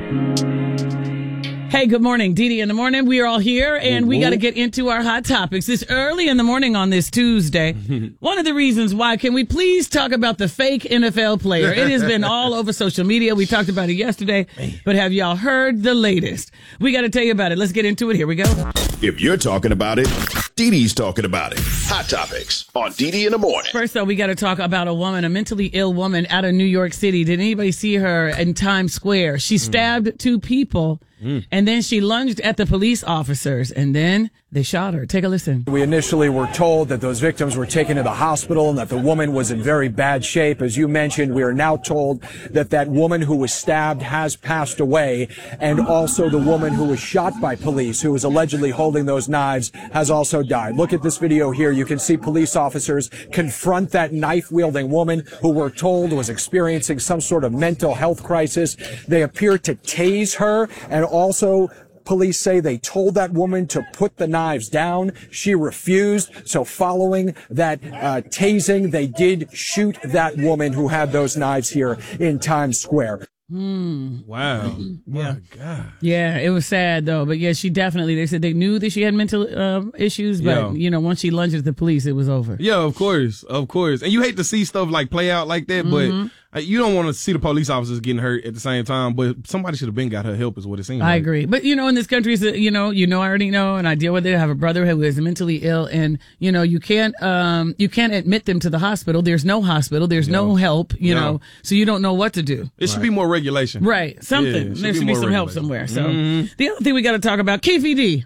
Hey, good morning. Dee in the morning. We are all here, and we got to get into our hot topics. It's early in the morning on this Tuesday. One of the reasons why, can we please talk about the fake NFL player? It has been all over social media. We talked about it yesterday, but have y'all heard the latest? We got to tell you about it. Let's get into it. Here we go. If you're talking about it, Dee Dee's talking about it. Hot Topics on Dee in the morning. First, though, we got to talk about a woman, a mentally ill woman out of New York City. Did anybody see her in Times Square? She stabbed two people, and then she lunged at the police officers, and then they shot her. Take a listen. We initially were told that those victims were taken to the hospital and that the woman was in very bad shape. As you mentioned, we are now told that that woman who was stabbed has passed away, and also the woman who was shot by police, who was allegedly holding those knives, has also died. Look at this video here. You can see police officers confront that knife-wielding woman who we're told was experiencing some sort of mental health crisis. They appear to tase her, and also police say they told that woman to put the knives down. She refused. So following that tasing, they did shoot that woman who had those knives here in Times Square. Wow. My God. Yeah, it was sad, though. But yeah, she definitely, they said they knew that she had mental issues, but, you know, once she lunged at the police, it was over. Yeah, of course. Of course. And you hate to see stuff like play out like that, but you don't want to see the police officers getting hurt at the same time, but somebody should have been got her help is what it seems like. I agree. But, you know, in this country, I already know, and I deal with it. I have a brother who is mentally ill, and, you know, you can't admit them to the hospital. There's no hospital. There's no help, you know, so you don't know what to do. It should be more regulation. Right. Something. There should be some help somewhere. So the other thing we got to talk about, Keefe D.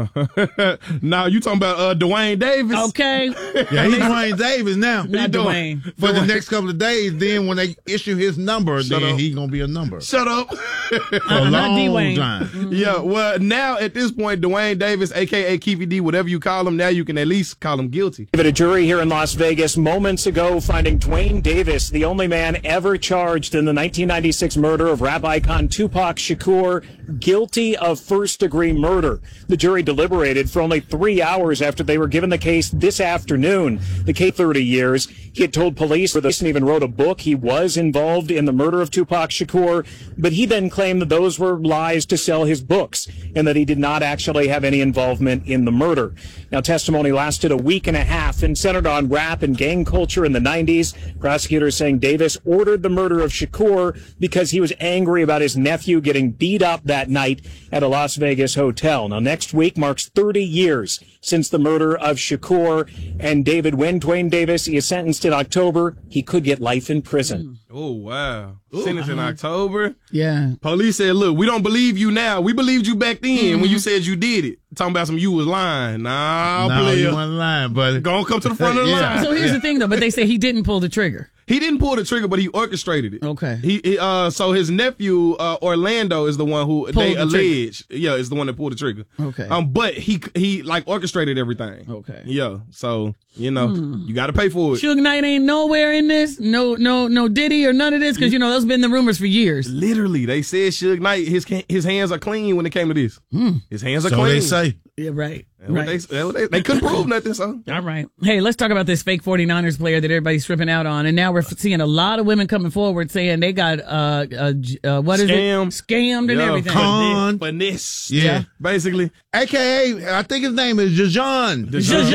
Now you talking about Dwayne Davis? Okay. Yeah, he's Dwayne Davis now. Not Dwayne. For the next couple of days, then when they issue his number, then he's going to be a number. Shut up. For a long time. Yeah, well, now at this point, Dwayne Davis, a.k.a. Keefe D, whatever you call him, now you can at least call him guilty. A jury here in Las Vegas moments ago finding Dwayne Davis, the only man ever charged in the 1996 murder of rap icon Tupac Shakur, guilty of first-degree murder. The jury deliberated for only 3 hours after they were given the case this afternoon. The case 30 years. He had told police and even wrote a book. He was involved in the murder of Tupac Shakur, but he then claimed that those were lies to sell his books and that he did not actually have any involvement in the murder. Now, testimony lasted a week and a half and centered on rap and gang culture in the 90s. Prosecutors saying Davis ordered the murder of Shakur because he was angry about his nephew getting beat up that night at a Las Vegas hotel. Now, next week marks 30 years since the murder of Shakur and David. When Dwayne Davis is sentenced in October, he could get life in prison. Oh, wow. Sentenced in October? Yeah. Police said, look, we don't believe you now. We believed you back then when you said you did it. Talking about you was lying. No, you wasn't lying, buddy. Gonna come to the front of the line. So here's the thing, though, but they say he didn't pull the trigger. He didn't pull the trigger, but he orchestrated it. Okay. So his nephew, Orlando, is the one who they allege, is the one that pulled the trigger. Okay. But he like orchestrated everything. Okay. Yeah. So, you got to pay for it. Suge Knight ain't nowhere in this. No Diddy or none of this, because, those been the rumors for years. Literally, they said Suge Knight, his hands are clean when it came to this. His hands are clean. So they say. Yeah, right. They couldn't prove nothing, so. All right. Hey, let's talk about this fake 49ers player that everybody's stripping out on. And now we're seeing a lot of women coming forward saying they got, scammed and everything. Con. Finesse. Yeah. Basically. AKA, I think his name is Dejan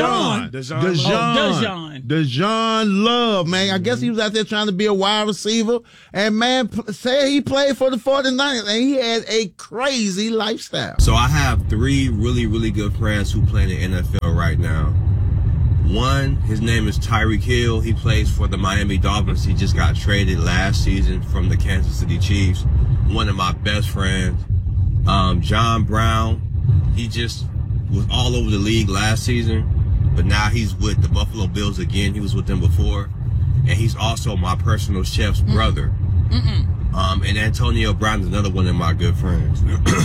Love, man. I guess he was out there trying to be a wide receiver. And, man, say he played for the 49ers, and he had a crazy lifestyle. So I have 3 really, really good friends who play in the NFL right now. One, his name is Tyreek Hill. He plays for the Miami Dolphins. He just got traded last season from the Kansas City Chiefs. One of my best friends, John Brown. He just was all over the league last season, but now he's with the Buffalo Bills again. He was with them before, and he's also my personal chef's brother. And Antonio Brown is another one of my good friends.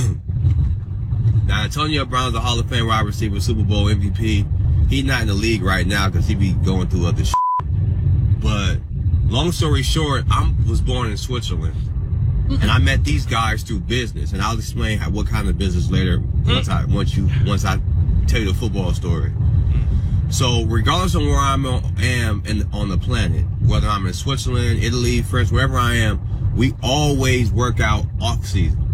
Now, Antonio Brown's a Hall of Fame wide receiver, Super Bowl MVP. He's not in the league right now because he be going through other shit. But long story short, I was born in Switzerland. And I met these guys through business, and I'll explain what kind of business later once I tell you the football story. So regardless of where I am on the planet, whether I'm in Switzerland, Italy, France, wherever I am, we always work out off season.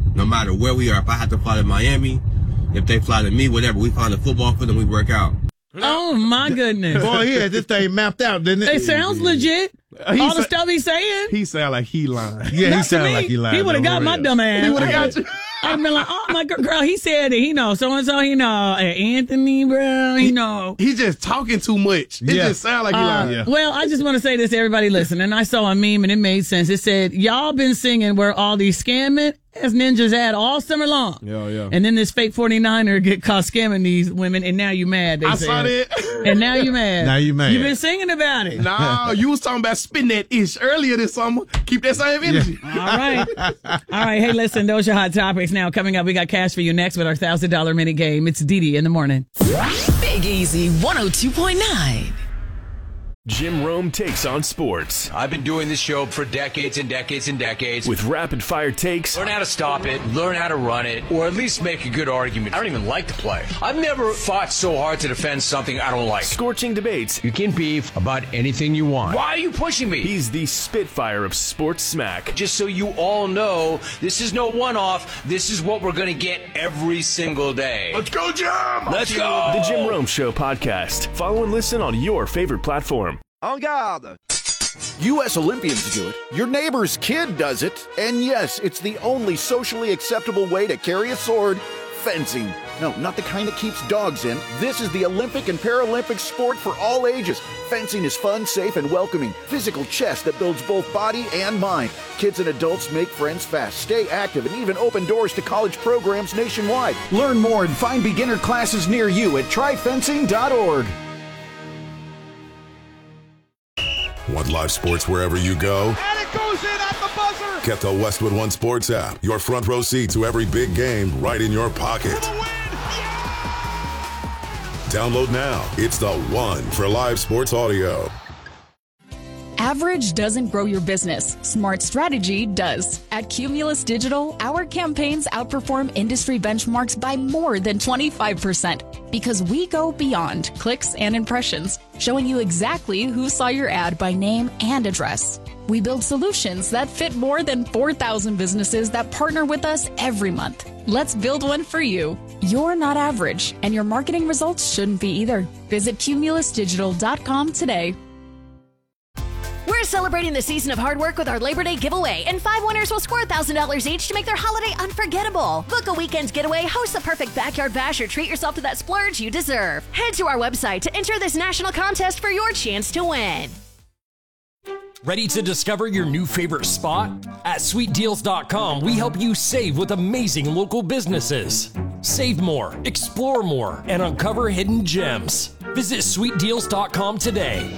No matter where we are, if I have to fly to Miami, if they fly to me, whatever, we find a football field and we work out. Oh, my goodness. Boy, he had this thing mapped out, didn't it? It sounds legit. All the stuff he's saying. He sound like he lying. Yeah, he Not to sounded me. like he lied. He would have got my dumb ass. He would have got you. I've been like, oh my girl, he said that he know so-and-so, he know Anthony Brown, he know. He just talking too much. It just sound like he lying. Yeah. Well, I just want to say this to everybody listening. I saw a meme and it made sense. It said, y'all been singing where all these scamming as ninjas at all summer long. Yeah. And then this fake 49er get caught scamming these women and now you mad. They I said. saw that. And now you mad. Now you mad. You've been singing about it. No, you was talking about spitting that ish earlier this summer. Keep that same energy. All right. Hey, listen, those are hot topics. Now, coming up, we got cash for you next with our $1,000 mini game. It's Dee in the morning. Big Easy 102.9. Jim Rome takes on sports. I've been doing this show for decades and decades and decades. With rapid-fire takes. Learn how to stop it, learn how to run it, or at least make a good argument. I don't even like to play. I've never fought so hard to defend something I don't like. Scorching debates. You can beef about anything you want. Why are you pushing me? He's the Spitfire of sports smack. Just so you all know, this is no one-off. This is what we're going to get every single day. Let's go, Jim! Let's go! The Jim Rome Show podcast. Follow and listen on your favorite platform. En garde! U.S. Olympians do it. Your neighbor's kid does it. And yes, it's the only socially acceptable way to carry a sword. Fencing. No, not the kind that keeps dogs in. This is the Olympic and Paralympic sport for all ages. Fencing is fun, safe, and welcoming. Physical chess that builds both body and mind. Kids and adults make friends fast, stay active, and even open doors to college programs nationwide. Learn more and find beginner classes near you at tryfencing.org. Want live sports wherever you go? And it goes in at the buzzer! Get the Westwood One Sports app. Your front row seat to every big game right in your pocket. For the win! Yeah! Download now. It's the one for live sports audio. Average doesn't grow your business. Smart strategy does. At Cumulus Digital, our campaigns outperform industry benchmarks by more than 25% because we go beyond clicks and impressions, showing you exactly who saw your ad by name and address. We build solutions that fit more than 4,000 businesses that partner with us every month. Let's build one for you. You're not average, and your marketing results shouldn't be either. Visit cumulusdigital.com today. We're celebrating the season of hard work with our Labor Day giveaway, and 5 winners will score $1,000 each to make their holiday unforgettable. Book a weekend getaway, host the perfect backyard bash, or treat yourself to that splurge you deserve. Head to our website to enter this national contest for your chance to win. Ready to discover your new favorite spot? At sweetdeals.com, we help you save with amazing local businesses. Save more, explore more, and uncover hidden gems. Visit sweetdeals.com today.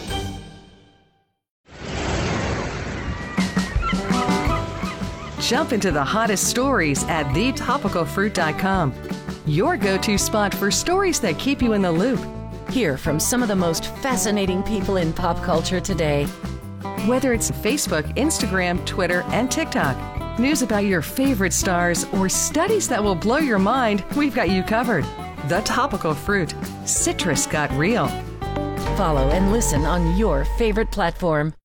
Jump into the hottest stories at thetopicalfruit.com. Your go-to spot for stories that keep you in the loop. Hear from some of the most fascinating people in pop culture today. Whether it's Facebook, Instagram, Twitter, and TikTok, news about your favorite stars, or studies that will blow your mind, we've got you covered. The Topical Fruit. Citrus got real. Follow and listen on your favorite platform.